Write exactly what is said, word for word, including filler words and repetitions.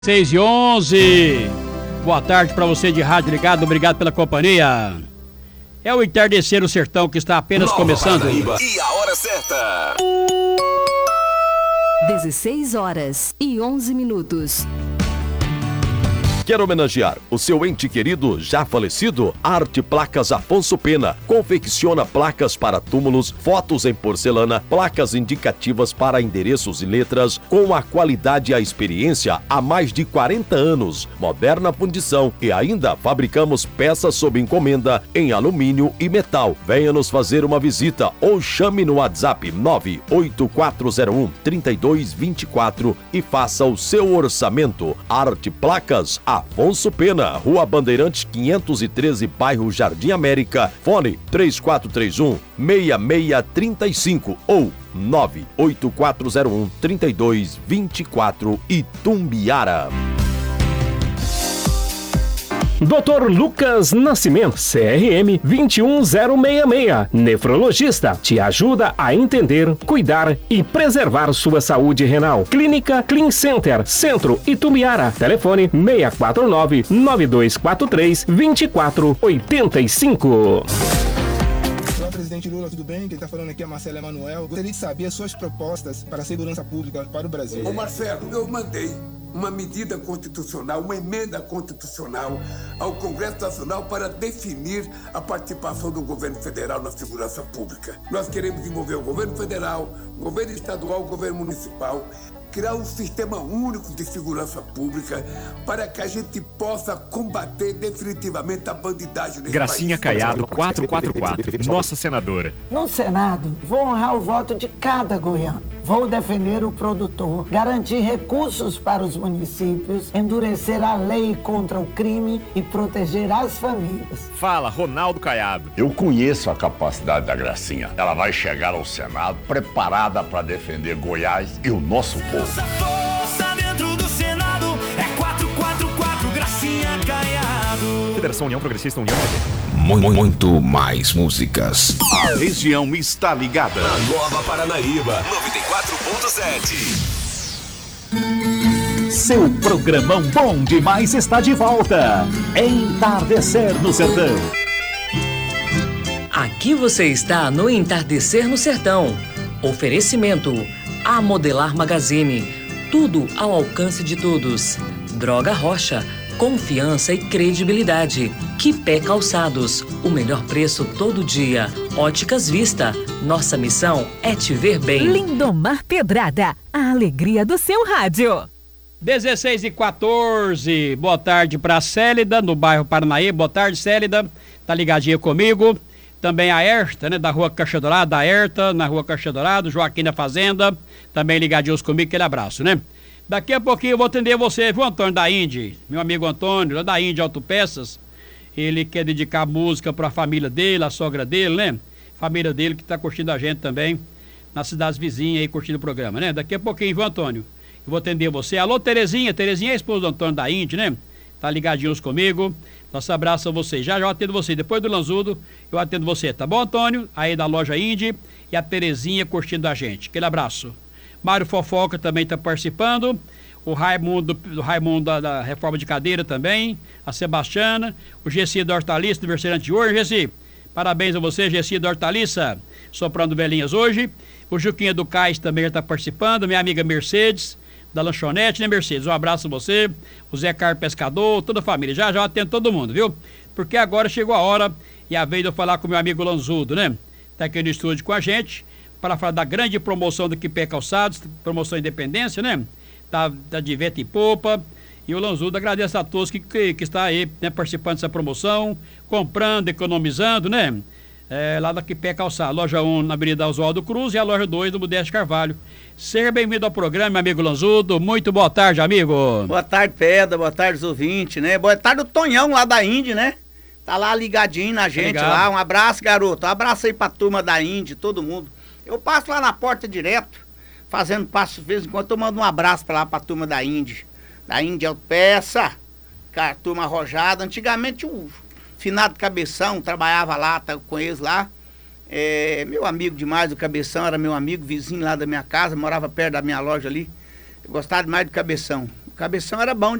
seis e onze. Boa tarde para você de rádio ligado, obrigado pela companhia. É o Entardecer no Sertão que está apenas Nova começando. Paraíba. E a hora certa. dezesseis horas e onze minutos. Quer homenagear o seu ente querido já falecido? Arte Placas Afonso Pena confecciona placas para túmulos, fotos em porcelana, placas indicativas para endereços e letras com a qualidade e a experiência há mais de quarenta anos. Moderna fundição e ainda fabricamos peças sob encomenda em alumínio e metal. Venha nos fazer uma visita ou chame no WhatsApp nove oito quatro zero um, três dois dois quatro e faça o seu orçamento. Arte Placas Afonso Pena, Rua Bandeirantes quinhentos e treze, bairro Jardim América, fone três quatro três um, seis seis três cinco ou nove oito quatro zero um, três dois dois quatro, Itumbiara. doutor Lucas Nascimento, C R M dois um zero seis seis, nefrologista, te ajuda a entender, cuidar e preservar sua saúde renal. Clínica Clean Center, Centro Itumbiara, telefone seis quatro nove, nove dois quatro três, dois quatro oito cinco. Presidente Lula, tudo bem? Quem está falando aqui é Marcelo Emanuel. Gostaria de saber as suas propostas para a segurança pública para o Brasil. Ô Marcelo, eu mandei uma medida constitucional, uma emenda constitucional ao Congresso Nacional para definir a participação do governo federal na segurança pública. Nós queremos envolver o governo federal, o governo estadual, o governo municipal, criar um sistema único de segurança pública para que a gente possa combater definitivamente a bandidagem nesse Gracinha país. Caiado, quatrocentos e quarenta e quatro, nossa senadora. No Senado, vou honrar o voto de cada goiano. Vou defender o produtor, garantir recursos para os municípios, endurecer a lei contra o crime e proteger as famílias. Fala, Ronaldo Caiado. Eu conheço a capacidade da Gracinha. Ela vai chegar ao Senado preparada para defender Goiás e o nosso povo. Nossa força dentro do Senado é quatrocentos e quarenta e quatro, Gracinha Caiado. Federação União Progressista União. Muito, muito mais músicas. A região está ligada. Na Nova Paranaíba, noventa e quatro ponto sete. Seu programão bom demais está de volta. Entardecer no Sertão. Aqui você está no Entardecer no Sertão. Oferecimento A Modelar Magazine. Tudo ao alcance de todos. Droga Rocha. Confiança e credibilidade. Quipé Calçados, o melhor preço todo dia. Óticas Vista, nossa missão é te ver bem. Lindomar Pedrada, a alegria do seu rádio. dezesseis e quatorze, boa tarde para a Célida, no bairro Paranaíba. Boa tarde, Célida, tá ligadinha comigo. Também a Herta, né, da rua Caixa Dourada, a Herta, na rua Caixa Dourada, Joaquim da Fazenda, também ligadinhos comigo, aquele abraço, né? Daqui a pouquinho eu vou atender você, viu, Antônio da Indy? Meu amigo Antônio, lá da Indy Autopeças. Ele quer dedicar música para a família dele, a sogra dele, né? Família dele que está curtindo a gente também, nas cidades vizinhas aí, curtindo o programa, né? Daqui a pouquinho, viu, Antônio? Eu vou atender você. Alô, Terezinha. Terezinha é a esposa do Antônio da Indy, né? Tá ligadinhos comigo. Nosso abraço a vocês. Já já eu atendo você. Depois do Lanzudo, eu atendo você. Tá bom, Antônio? Aí da loja Indy e a Terezinha curtindo a gente. Aquele abraço. Mário Fofoca também está participando. O Raimundo, o Raimundo da, da Reforma de Cadeira também. A Sebastiana. O Gessi da Hortaliça, aniversariante de hoje. Gessi, parabéns a você, Gessi da Hortaliça. Soprando velhinhas hoje. O Juquinha do Cais também já está participando. Minha amiga Mercedes, da lanchonete, né, Mercedes? Um abraço a você. O Zé Carlos Pescador, toda a família. Já já atendo todo mundo, viu? Porque agora chegou a hora e a vez de eu falar com o meu amigo Lanzudo, né? Tá aqui no estúdio com a gente para falar da grande promoção do Quipé Calçados, promoção Independência, né? Tá, tá de vento e popa. E o Lanzudo agradece a todos que, que, que está aí, né, participando dessa promoção, comprando, economizando, né? É, lá da Quipé Calçados, loja um na Avenida Oswaldo Cruz e a loja dois do Modesto Carvalho. Seja bem-vindo ao programa, meu amigo Lanzudo. Muito boa tarde, amigo. Boa tarde, Pedra. Boa tarde, os ouvintes, né? Boa tarde, o Tonhão lá da Indy, né? Tá lá ligadinho na gente Obrigado. lá. Um abraço, garoto. Um abraço aí pra turma da Indy, todo mundo. Eu passo lá na porta direto, fazendo passo de vez em quando, eu mando um abraço pra lá pra turma da Indy. Da Indy Autopeça, a turma arrojada. Antigamente o finado Cabeção trabalhava lá, tá com eles lá. É, meu amigo demais, o Cabeção era meu amigo, vizinho lá da minha casa, morava perto da minha loja ali. Eu gostava demais do Cabeção. O Cabeção era bom